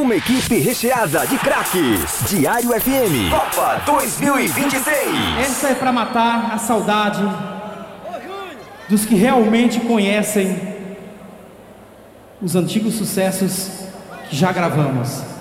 Uma equipe recheada de craques. Diário FM, Copa 2026. Essa é pra matar a saudade dos que realmente conhecem os antigos sucessos que já gravamos.